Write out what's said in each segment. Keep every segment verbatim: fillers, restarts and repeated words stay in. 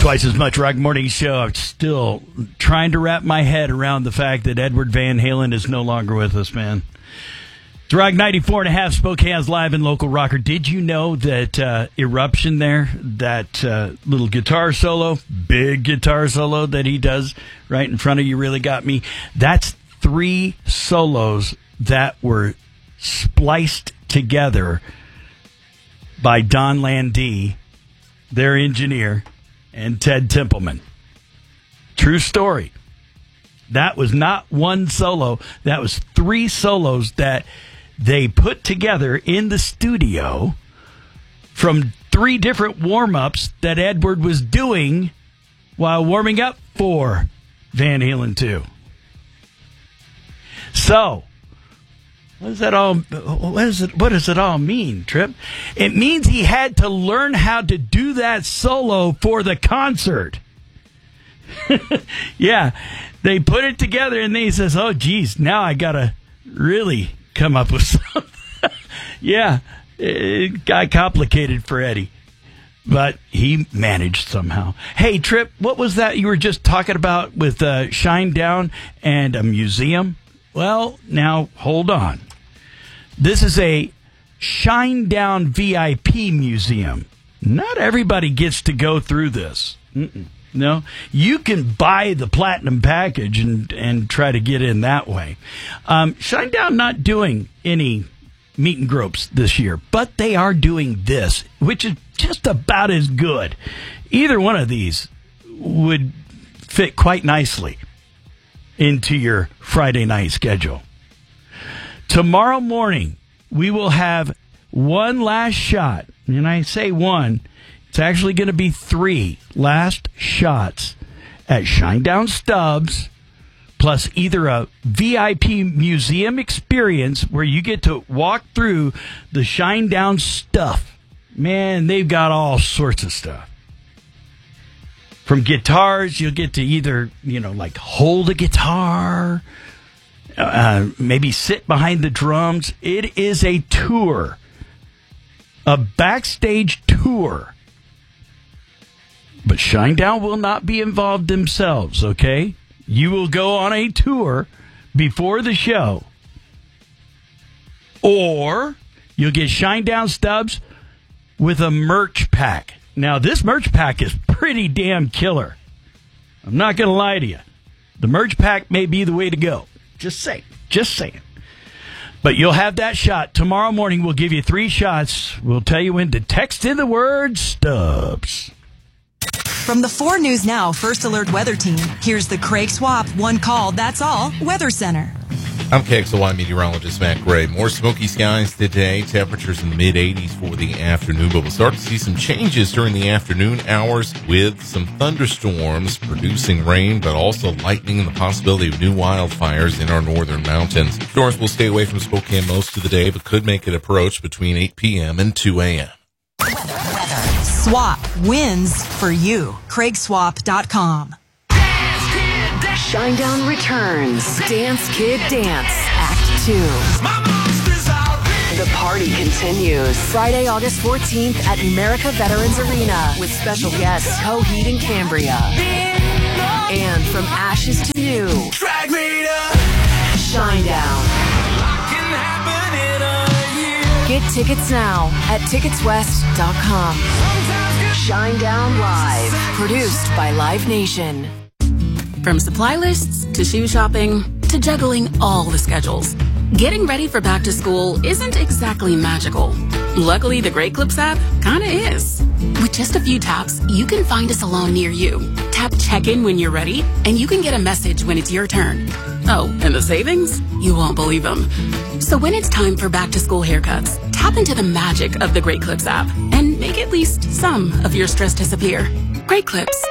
Twice as much Rock Morning Show. I'm still trying to wrap my head around the fact that Edward Van Halen is no longer with us, man. It's Rock ninety-four and a half, Spokane's live and local rocker. Did you know that uh, Eruption there, that uh, little guitar solo, big guitar solo that he does right in front of You Really Got Me, that's three solos that were spliced together by Don Landee, their engineer, and Ted Templeman. True story. That was not one solo. That was three solos that they put together in the studio from three different warm-ups that Edward was doing while warming up for Van Halen two. So, what does that all what does it what does it all mean, Trip? It means he had to learn how to do that solo for the concert. Yeah, they put it together and then he says, "Oh geez, now I got to really come up with something." Yeah, it got complicated for Eddie, but he managed somehow. Hey, Trip, what was that you were just talking about with uh, Shinedown and a museum? Well, now hold on. This is a Shinedown V I P museum. Not everybody gets to go through this. Mm-mm. No, you can buy the platinum package and, and try to get in that way. Um, Shinedown not doing any meet and gropes this year, but they are doing this, which is just about as good. Either one of these would fit quite nicely into your Friday night schedule. Tomorrow morning, we will have one last shot, and I say one, it's actually going to be three last shots at Shinedown Stubbs, plus either a V I P museum experience where you get to walk through the Shinedown stuff. Man, they've got all sorts of stuff. From guitars, you'll get to either, you know, like hold a guitar, uh, maybe sit behind the drums. It is a tour, a backstage tour. But Shinedown will not be involved themselves, okay? You will go on a tour before the show. Or you'll get Shinedown Stubbs with a merch pack. Now, this merch pack is pretty damn killer. I'm not going to lie to you. The merch pack may be the way to go. Just saying. Just saying. But you'll have that shot. Tomorrow morning, we'll give you three shots. We'll tell you when to text in the word Stubbs. From the four News Now First Alert Weather Team, here's the Craig Swap One Call, That's All Weather Center. I'm K X L Y meteorologist Matt Gray. More smoky skies today. Temperatures in the mid-eighties for the afternoon, but we'll start to see some changes during the afternoon hours with some thunderstorms producing rain, but also lightning and the possibility of new wildfires in our northern mountains. Storms will stay away from Spokane most of the day, but could make an approach between eight p.m. and two a.m. Weather, weather. Swap wins for you. Craig Swap dot com. Shinedown returns. Dance Kid Dance, Act two. The party continues. Friday, August fourteenth at America Veterans Arena with special guests Coheed and Cambria. And from ashes to new, Shinedown. Get tickets now at tickets west dot com. Shinedown Live, produced by Live Nation. From supply lists to shoe shopping to juggling all the schedules, getting ready for back to school isn't exactly magical. Luckily, the Great Clips app kinda is. With just a few taps, you can find a salon near you. Tap check-in when you're ready, and you can get a message when it's your turn. Oh, and the savings? You won't believe them. So when it's time for back to school haircuts, tap into the magic of the Great Clips app and make at least some of your stress disappear. Great Clips.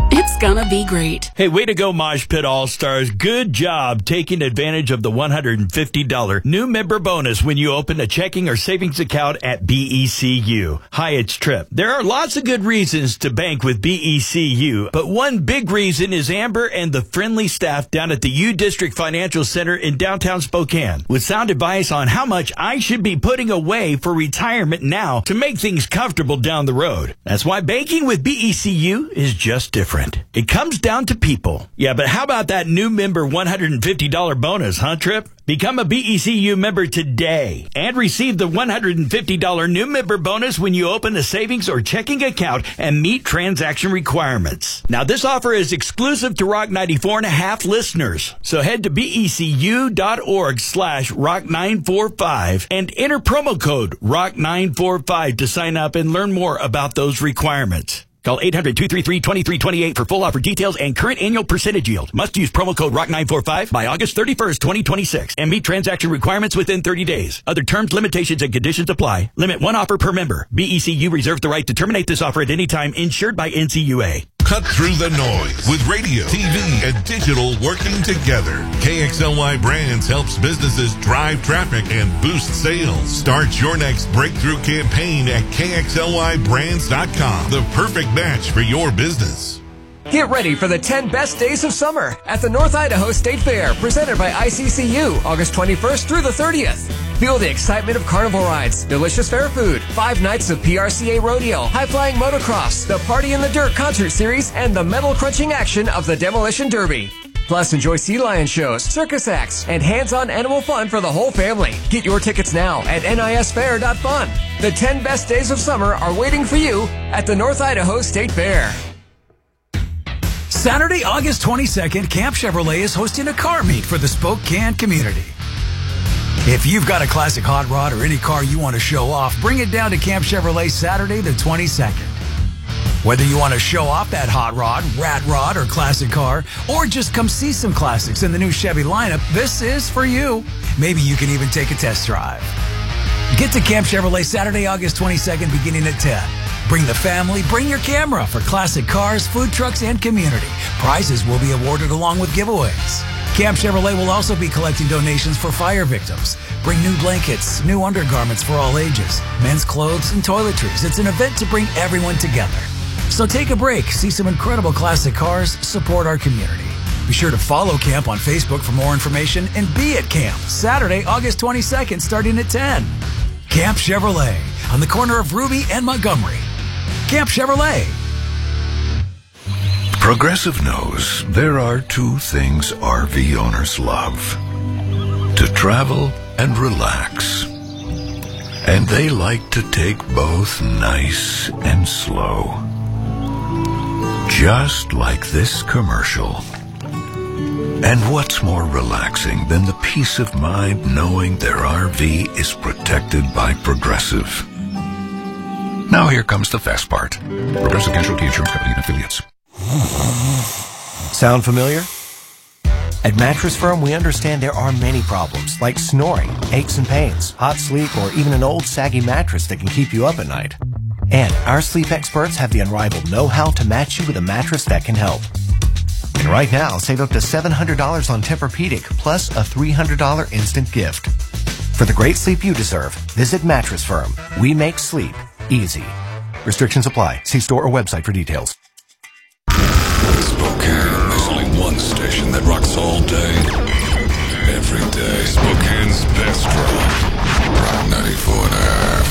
It's gonna be great. Hey, way to go, Mosh Pit All-Stars. Good job taking advantage of the one hundred fifty dollars new member bonus when you open a checking or savings account at B E C U. Hi, it's Trip. There are lots of good reasons to bank with B E C U, but one big reason is Amber and the friendly staff down at the U District Financial Center in downtown Spokane with sound advice on how much I should be putting away for retirement now to make things comfortable down the road. That's why banking with B E C U is just different. It comes down to people. Yeah, but how about that new member one hundred fifty dollars bonus, huh, Trip? Become a B E C U member today and receive the one hundred fifty dollars new member bonus when you open a savings or checking account and meet transaction requirements. Now, this offer is exclusive to Rock ninety-four and a half listeners. So head to becu.org slash rock nine four five and enter promo code rock nine four five to sign up and learn more about those requirements. Call eight hundred, two three three, two three two eight for full offer details and current annual percentage yield. Must use promo code rock nine four five by August thirty-first, twenty twenty-six and meet transaction requirements within thirty days. Other terms, limitations, and conditions apply. Limit one offer per member. B E C U reserves the right to terminate this offer at any time, insured by N C U A. Cut through the noise with radio, T V, and digital working together. K X L Y Brands helps businesses drive traffic and boost sales. Start your next breakthrough campaign at K X L Y brands dot com. The perfect match for your business. Get ready for the ten best days of summer at the North Idaho State Fair, presented by I C C U, August twenty-first through the thirtieth. Feel the excitement of carnival rides, delicious fair food, five nights of P R C A rodeo, high-flying motocross, the Party in the Dirt concert series, and the metal-crunching action of the Demolition Derby. Plus, enjoy sea lion shows, circus acts, and hands-on animal fun for the whole family. Get your tickets now at N I S fair dot fun. The ten best days of summer are waiting for you at the North Idaho State Fair. Saturday, August twenty-second, Camp Chevrolet is hosting a car meet for the Spokane community. If you've got a classic hot rod or any car you want to show off, bring it down to Camp Chevrolet Saturday the twenty-second. Whether you want to show off that hot rod, rat rod, or classic car, or just come see some classics in the new Chevy lineup, this is for you. Maybe you can even take a test drive. Get to Camp Chevrolet Saturday, August twenty-second, beginning at ten. Bring the family, bring your camera for classic cars, food trucks, and community. Prizes will be awarded along with giveaways. Camp Chevrolet will also be collecting donations for fire victims. Bring new blankets, new undergarments for all ages, men's clothes, and toiletries. It's an event to bring everyone together. So take a break, see some incredible classic cars, support our community. Be sure to follow Camp on Facebook for more information and be at Camp Saturday, August twenty-second, starting at ten. Camp Chevrolet on the corner of Ruby and Montgomery. Camp Chevrolet. Progressive knows there are two things R V owners love: to travel and relax. And they like to take both nice and slow. Just like this commercial. And what's more relaxing than the peace of mind knowing their R V is protected by Progressive? Now here comes the fast part. Progressive Casualty Insurance Company and Affiliates. Sound familiar? At Mattress Firm, we understand there are many problems, like snoring, aches and pains, hot sleep, or even an old saggy mattress that can keep you up at night. And our sleep experts have the unrivaled know-how to match you with a mattress that can help. And right now, save up to seven hundred dollars on Tempur-Pedic, plus a three hundred dollars instant gift. For the great sleep you deserve, visit Mattress Firm. We make sleep easy. Restrictions apply. See store or website for details. Spokane, there's only one station that rocks all day, every day. Spokane's best rock. Rock ninety-four and a half.